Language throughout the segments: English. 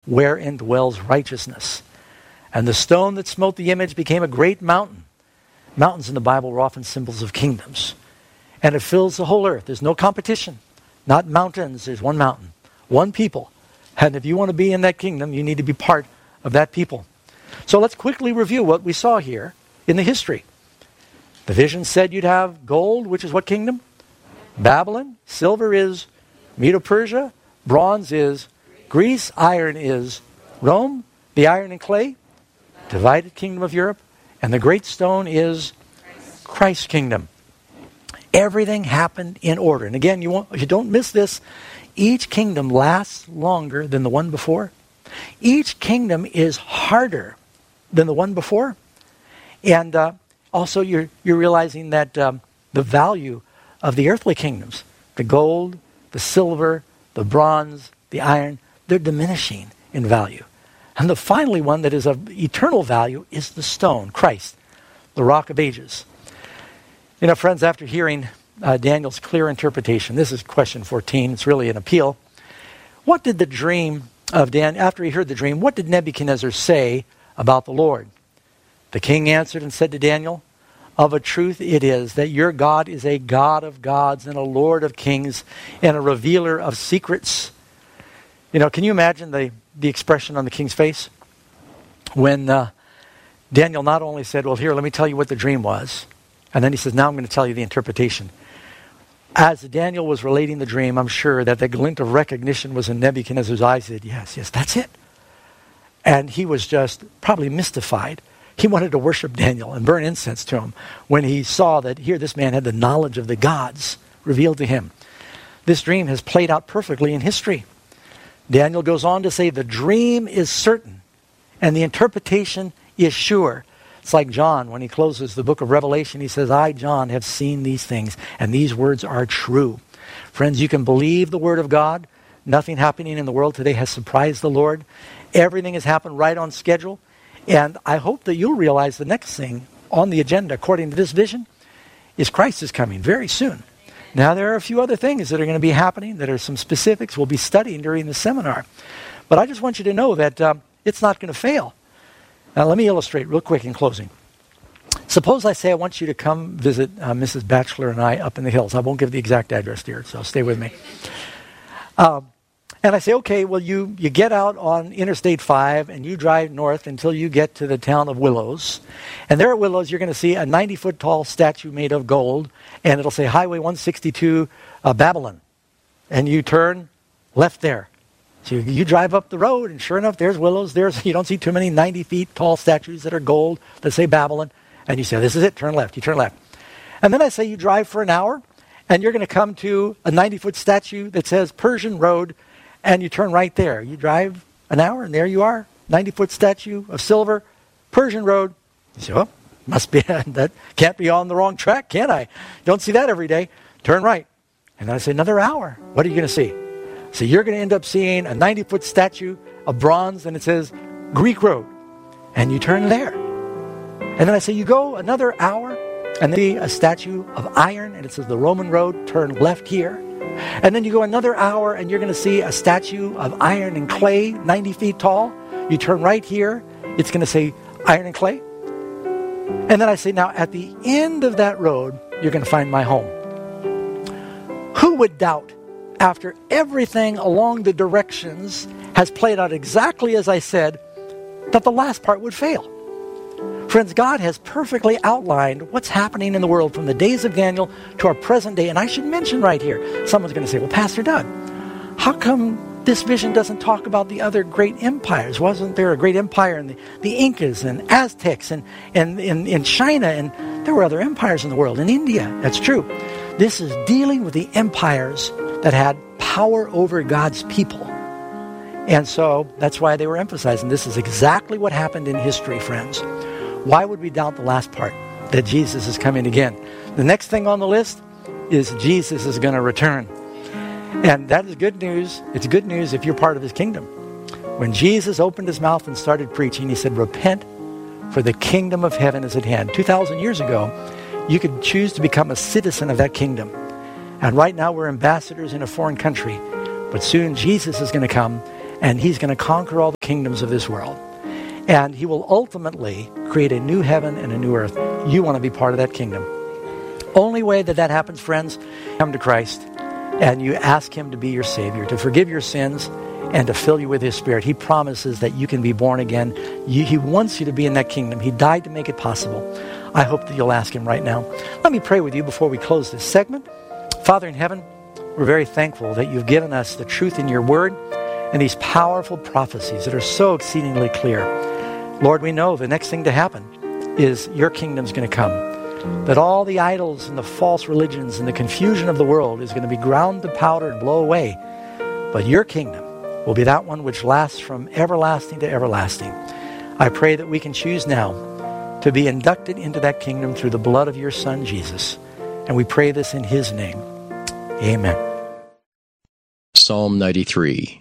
wherein dwells righteousness. And the stone that smote the image became a great mountain. Mountains in the Bible were often symbols of kingdoms. And it fills the whole earth. There's no competition. Not mountains. There's one mountain. One people. And if you want to be in that kingdom, you need to be part of that people. So let's quickly review what we saw here in the history. The vision said you'd have gold, which is what kingdom? Babylon. Silver is Medo-Persia. Bronze is Greece. Iron is Rome. The iron and clay, divided kingdom of Europe. And the great stone is Christ's kingdom. Everything happened in order. And again, you don't miss this. Each kingdom lasts longer than the one before. Each kingdom is harder than the one before. And also you're realizing that the value of the earthly kingdoms, the gold, the silver, the bronze, the iron, they're diminishing in value. And the finally one that is of eternal value is the stone, Christ, the rock of ages. You know, friends, after hearing Daniel's clear interpretation, this is question 14, it's really an appeal. What did the dream of Daniel, after he heard the dream, what did Nebuchadnezzar say about the Lord? The king answered and said to Daniel, of a truth it is that your God is a God of gods and a Lord of kings and a revealer of secrets. You know, can you imagine the expression on the king's face? When Daniel not only said, well, here, let me tell you what the dream was. And then he says, now I'm going to tell you the interpretation. As Daniel was relating the dream, I'm sure that the glint of recognition was in Nebuchadnezzar's eyes. He said, yes, that's it. And he was just probably mystified. He wanted to worship Daniel and burn incense to him when he saw that here this man had the knowledge of the gods revealed to him. This dream has played out perfectly in history. Daniel goes on to say the dream is certain and the interpretation is sure. It's like John when he closes the book of Revelation. He says, I, John, have seen these things and these words are true. Friends, you can believe the word of God. Nothing happening in the world today has surprised the Lord. Everything has happened right on schedule. And I hope that you'll realize the next thing on the agenda, according to this vision, is Christ is coming very soon. Now, there are a few other things that are going to be happening that are some specifics we'll be studying during the seminar. But I just want you to know that it's not going to fail. Now, let me illustrate real quick in closing. Suppose I say I want you to come visit Mrs. Batchelor and I up in the hills. I won't give the exact address, dear, so stay with me. And I say, okay, well, you get out on Interstate 5 and you drive north until you get to the town of Willows. And there at Willows, you're going to see a 90-foot tall statue made of gold. And it'll say Highway 162 Babylon. And you turn left there. So you drive up the road and sure enough, there's Willows. You don't see too many 90 feet tall statues that are gold that say Babylon. And you say, this is it, turn left. You turn left. And then I say you drive for an hour and you're going to come to a 90-foot statue that says Persian Road. And you turn right there. You drive an hour, and there you are. 90-foot statue of silver, Persian Road. You say, well, must be that can't be on the wrong track, can I? Don't see that every day. Turn right. And then I say, another hour. What are you going to see? So you're going to end up seeing a 90-foot statue of bronze, and it says Greek Road. And you turn there. And then I say, you go another hour, and then see a statue of iron, and it says the Roman Road. Turn left here. And then you go another hour and you're going to see a statue of iron and clay, 90 feet tall. You turn right here. It's going to say iron and clay. And then I say, now at the end of that road, you're going to find my home. Who would doubt, after everything along the directions has played out exactly as I said, that the last part would fail? Friends, God has perfectly outlined what's happening in the world from the days of Daniel to our present day. And I should mention right here, someone's going to say, well, Pastor Doug, how come this vision doesn't talk about the other great empires? Wasn't there a great empire in the Incas and Aztecs and in China? And there were other empires in the world, in India. That's true. This is dealing with the empires that had power over God's people. And so that's why they were emphasizing this is exactly what happened in history, friends. Why would we doubt the last part, that Jesus is coming again? The next thing on the list is Jesus is going to return. And that is good news. It's good news if you're part of his kingdom. When Jesus opened his mouth and started preaching, he said, repent, for the kingdom of heaven is at hand. 2,000 years ago, you could choose to become a citizen of that kingdom. And right now we're ambassadors in a foreign country. But soon Jesus is going to come and he's going to conquer all the kingdoms of this world. And he will ultimately create a new heaven and a new earth. You want to be part of that kingdom. Only way that that happens, friends, come to Christ and you ask him to be your Savior, to forgive your sins and to fill you with his Spirit. He promises that you can be born again. He wants you to be in that kingdom. He died to make it possible. I hope that you'll ask him right now. Let me pray with you before we close this segment. Father in heaven, we're very thankful that you've given us the truth in your word and these powerful prophecies that are so exceedingly clear. Lord, we know the next thing to happen is your kingdom's going to come. That all the idols and the false religions and the confusion of the world is going to be ground to powder and blow away. But your kingdom will be that one which lasts from everlasting to everlasting. I pray that we can choose now to be inducted into that kingdom through the blood of your Son, Jesus. And we pray this in his name. Amen. Psalm 93.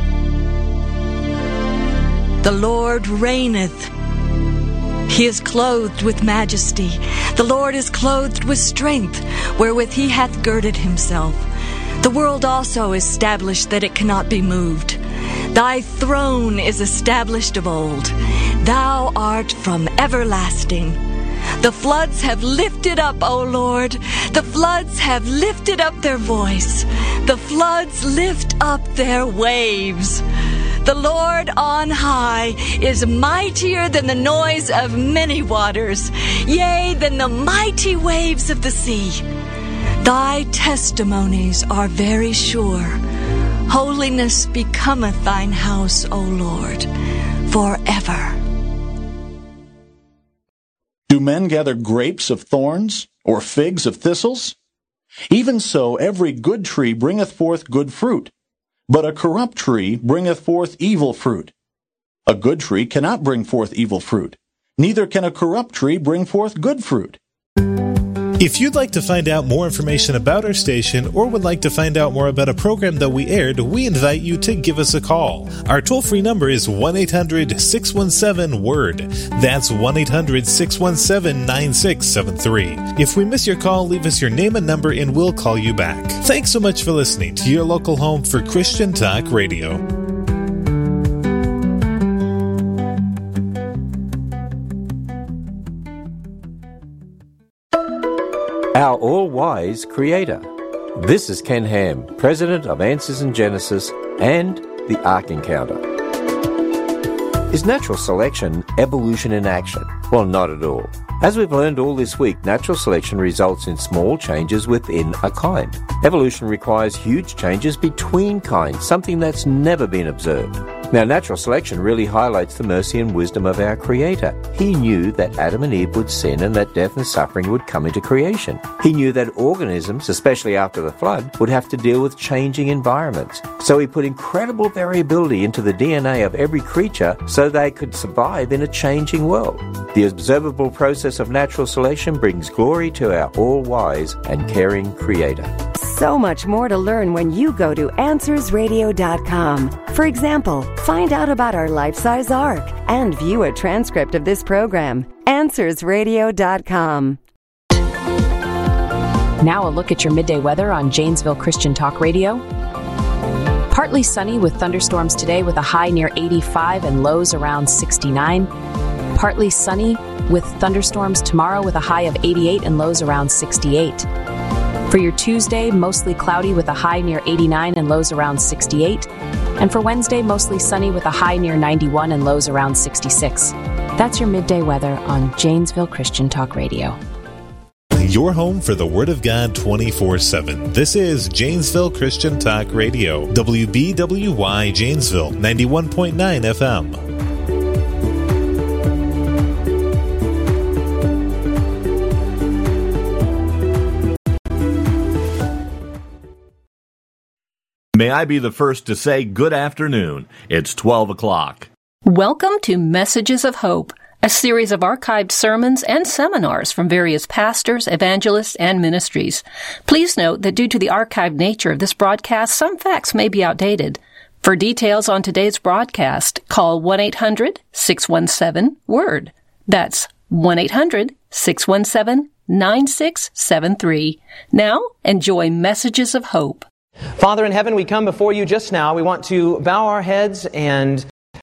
The Lord reigneth. He is clothed with majesty. The Lord is clothed with strength, wherewith he hath girded himself. The world also is established that it cannot be moved. Thy throne is established of old. Thou art from everlasting. The floods have lifted up, O Lord. The floods have lifted up their voice. The floods lift up their waves. The Lord on high is mightier than the noise of many waters, yea, than the mighty waves of the sea. Thy testimonies are very sure. Holiness becometh thine house, O Lord, forever. Do men gather grapes of thorns, or figs of thistles? Even so every good tree bringeth forth good fruit, but a corrupt tree bringeth forth evil fruit. A good tree cannot bring forth evil fruit, neither can a corrupt tree bring forth good fruit. If you'd like to find out more information about our station or would like to find out more about a program that we aired, we invite you to give us a call. Our toll-free number is 1-800-617-WORD. That's 1-800-617-9673. If we miss your call, leave us your name and number and we'll call you back. Thanks so much for listening to your local home for Christian Talk Radio. Our all-wise Creator. This is Ken Ham, President of Answers in Genesis and the Ark Encounter. Is natural selection evolution in action? Well, not at all. As we've learned all this week, natural selection results in small changes within a kind. Evolution requires huge changes between kinds, something that's never been observed. Now, natural selection really highlights the mercy and wisdom of our Creator. He knew that Adam and Eve would sin and that death and suffering would come into creation. He knew that organisms, especially after the flood, would have to deal with changing environments. So he put incredible variability into the DNA of every creature so they could survive in a changing world. The observable process of natural selection brings glory to our all-wise and caring Creator. So much more to learn when you go to AnswersRadio.com. For example, find out about our life-size ark and view a transcript of this program. AnswersRadio.com. Now a look at your midday weather on Janesville Christian Talk Radio. Partly sunny with thunderstorms today with a high near 85 and lows around 69. Partly sunny with thunderstorms tomorrow with a high of 88 and lows around 68. For your Tuesday, mostly cloudy with a high near 89 and lows around 68. And for Wednesday, mostly sunny with a high near 91 and lows around 66. That's your midday weather on Janesville Christian Talk Radio. Your home for the Word of God 24/7. This is Janesville Christian Talk Radio. WBWY Janesville, 91.9 FM. May I be the first to say good afternoon. It's 12 o'clock. Welcome to Messages of Hope, a series of archived sermons and seminars from various pastors, evangelists, and ministries. Please note that due to the archived nature of this broadcast, some facts may be outdated. For details on today's broadcast, call 1-800-617-WORD. That's 1-800-617-9673. Now, enjoy Messages of Hope. Father in heaven, we come before you just now. We want to bow our heads and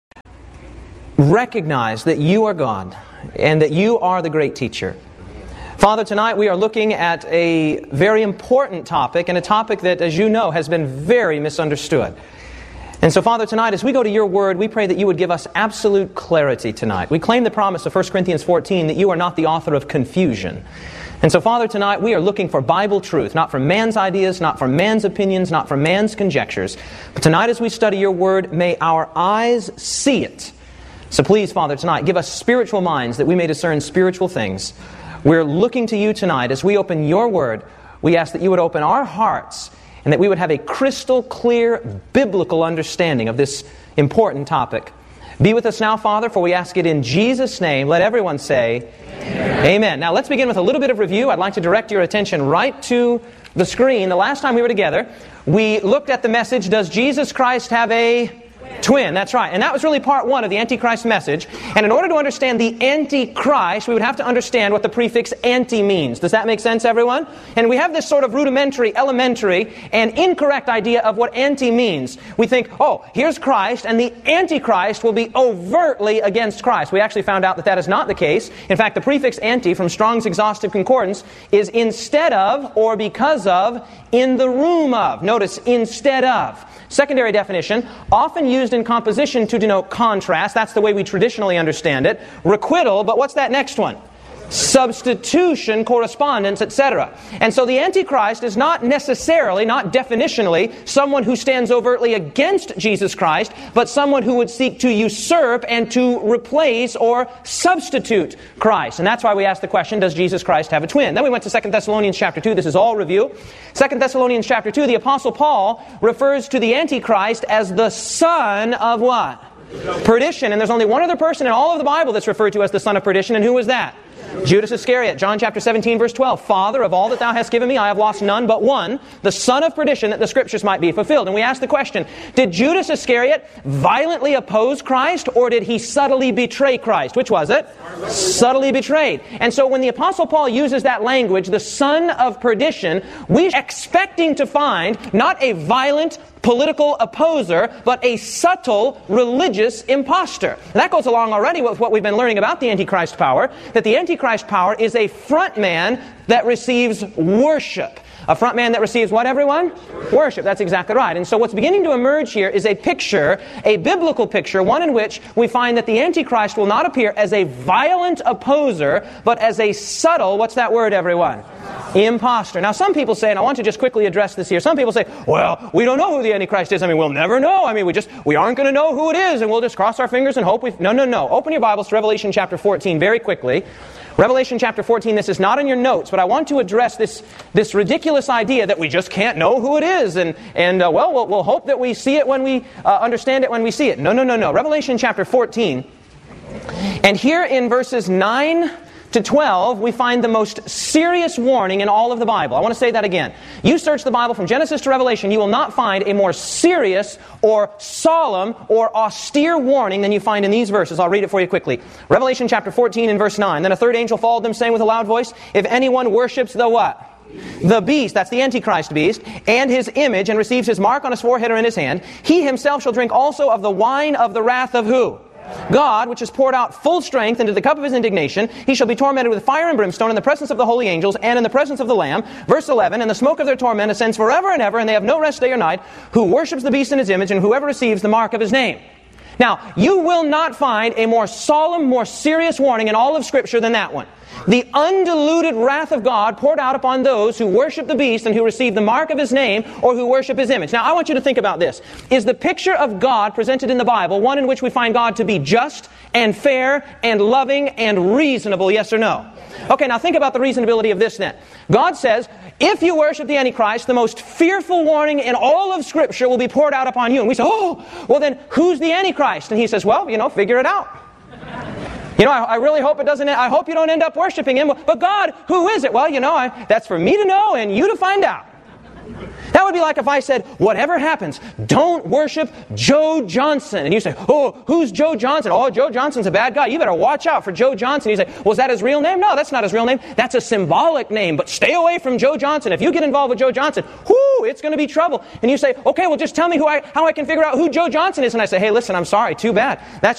recognize that you are God and that you are the great teacher. Father, tonight we are looking at a very important topic, and a topic that, as you know, has been very misunderstood. And so, Father, tonight, as we go to your word, we pray that you would give us absolute clarity tonight. We claim the promise of 1 Corinthians 14 that you are not the author of confusion. And so, Father, tonight we are looking for Bible truth, not from man's ideas, not from man's opinions, not from man's conjectures. But tonight as we study your word, may our eyes see it. So please, Father, tonight, give us spiritual minds that we may discern spiritual things. We're looking to you tonight. As we open your word, we ask that you would open our hearts and that we would have a crystal clear biblical understanding of this important topic. Be with us now, Father, for we ask it in Jesus' name. Let everyone say, Amen. Amen. Now let's begin with a little bit of review. I'd like to direct your attention right to the screen. The last time we were together, we looked at the message, does Jesus Christ have a twin? That's right. And that was really part one of the Antichrist message. And in order to understand the Antichrist, we would have to understand what the prefix anti means. Does that make sense, everyone? And we have this sort of rudimentary, elementary, and incorrect idea of what anti means. We think, oh, here's Christ, and the Antichrist will be overtly against Christ. We actually found out that that is not the case. In fact, the prefix anti from Strong's Exhaustive Concordance is instead of, or because of, in the room of. Notice, instead of. Secondary definition, often used in composition to denote contrast. That's the way we traditionally understand it. Requital, but what's that next one? Substitution, correspondence, etc. And so the Antichrist is not necessarily, not definitionally, someone who stands overtly against Jesus Christ, but someone who would seek to usurp and to replace or substitute Christ. And that's why we ask the question, does Jesus Christ have a twin? Then we went to 2 Thessalonians chapter 2. This is all review. 2 Thessalonians chapter 2, the Apostle Paul refers to the Antichrist as the son of what? Perdition. And there's only one other person in all of the Bible that's referred to as the son of perdition, and who was that? Judas Iscariot. John chapter 17, verse 12. Father, of all that thou hast given me, I have lost none but one, the son of perdition, that the scriptures might be fulfilled. And we ask the question, did Judas Iscariot violently oppose Christ, or did he subtly betray Christ? Which was it? Subtly betrayed. And so when the Apostle Paul uses that language, the son of perdition, we're expecting to find not a violent political opposer, but a subtle religious impostor. And that goes along already with what we've been learning about the Antichrist power, that the Antichrist power is a front man that receives worship. A front man that receives what, everyone? Worship. That's exactly right. And so what's beginning to emerge here is a picture, a biblical picture, one in which we find that the Antichrist will not appear as a violent opposer, but as a subtle, what's that word, everyone? Imposter. Now some people say, and I want to just quickly address this here, some people say, well, we don't know who the Antichrist is. I mean, we'll never know. I mean, we aren't going to know who it is, and we'll just cross our fingers and hope we... No. Open your Bibles to Revelation chapter 14 very quickly. Revelation chapter 14, this is not in your notes, but I want to address this ridiculous idea that we just can't know who it is, and we'll hope that we see it when we understand it when we see it. No. Revelation chapter 14, and here in verses 9 to 12, we find the most serious warning in all of the Bible. I want to say that again. You search the Bible from Genesis to Revelation, you will not find a more serious or solemn or austere warning than you find in these verses. I'll read it for you quickly. Revelation chapter 14 and verse 9. Then a third angel followed them, saying with a loud voice, if anyone worships the what? The beast, that's the Antichrist beast, and his image, and receives his mark on his forehead or in his hand, he himself shall drink also of the wine of the wrath of who? God, which has poured out full strength into the cup of his indignation. He shall be tormented with fire and brimstone in the presence of the holy angels and in the presence of the Lamb. Verse 11, and the smoke of their torment ascends forever and ever, and they have no rest day or night, who worships the beast in his image, and whoever receives the mark of his name. Now, you will not find a more solemn, more serious warning in all of Scripture than that one. The undiluted wrath of God poured out upon those who worship the beast and who receive the mark of his name or who worship his image. Now, I want you to think about this. Is the picture of God presented in the Bible one in which we find God to be just and fair and loving and reasonable, yes or no? Okay, now think about the reasonability of this then. God says, if you worship the Antichrist, the most fearful warning in all of Scripture will be poured out upon you. And we say, oh, well then, who's the Antichrist? And he says, well, figure it out. I really hope it doesn't, I hope you don't end up worshiping him. But God, who is it? Well, that's for me to know and you to find out. That would be like if I said, whatever happens, don't worship Joe Johnson. And you say, oh, who's Joe Johnson? Oh, Joe Johnson's a bad guy. You better watch out for Joe Johnson. You say, well, is that his real name? No, that's not his real name. That's a symbolic name. But stay away from Joe Johnson. If you get involved with Joe Johnson, it's going to be trouble. And you say, okay, well, just tell me how I can figure out who Joe Johnson is. And I say, hey, listen, I'm sorry, too bad. That's